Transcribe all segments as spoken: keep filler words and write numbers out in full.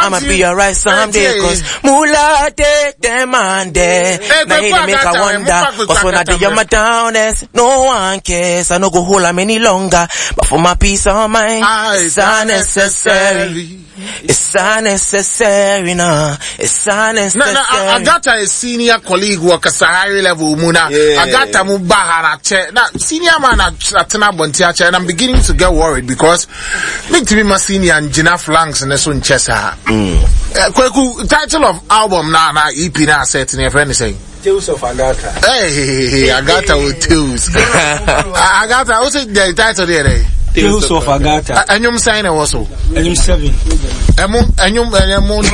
I'ma be alright someday, cause Mula take them and there. Now they make a wonder, cause when I do my downest, no one cares. I no go hold them any longer, but for my peace of mind, it's unnecessary. It's unnecessary, no. It's unnecessary. No, no, I got a senior colleague who works at high level, Muna. I got a mubahara chair. Now, senior man at Tanabontia chair, and I'm beginning to get worried because make to be my senior and Gina Flanks and the Sun Chesa. Mm. Title of album now, now, E P now, set in your friend saying. Tales of Agatha. Hey, Agatha with tales. Agatha, what's the title there? Tales of Agatha. And you sign also. And you seven. And you and you and you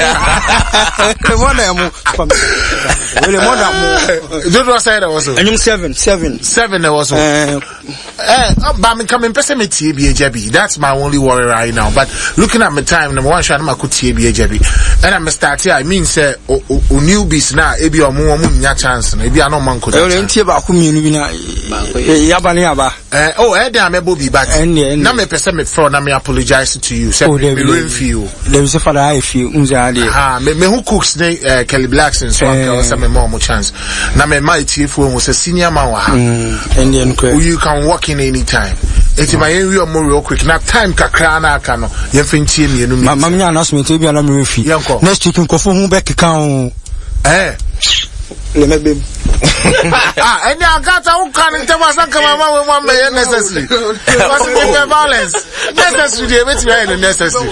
And you seven. Seven. Seven also. Eh, but I'm coming person T B A J B. That's my only worry right now. But looking at my time, number one shot, I'm a good T B A J B. And I'm start here. I mean, say, o newbies now. Ebi o mo mo nya chance. Ebi ano man could. Eh, enti ba ku mienu na. Yaba ni yaba. Eh, oh, eh, dey am Bobby, but na me person me fraud. Na me apologize to you. Say me rain for you. There is a father I feel. Unzali. Ah, me me who cooks ne Kelly Blacks and so on. Say me more mo chance. Na me mighty if we was a senior man wa. Indian kwe. You can walk in anytime. It's my area more real quick. Now time kakra na kano. Yen finchi me no. Mama me announcement e bi ala me refi. Next week nkofo hu be keka eh. Le me be. Ah, any Agatha who can tell us that come mama we want me necessary. Because it's violence. Necessary dey wait me necessary.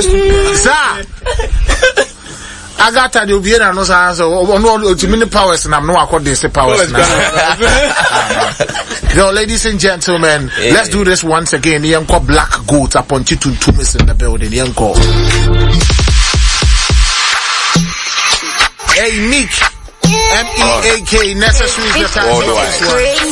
Sir. Agatha the Vienna no answer no to many powers and I'm no accord this powers now. Yo, ladies and gentlemen, hey. Let's do this once again. The Yanko Black Goat upon Chitun Tumis in the building. Yanko. Hey, Meek. M E A K, necessary.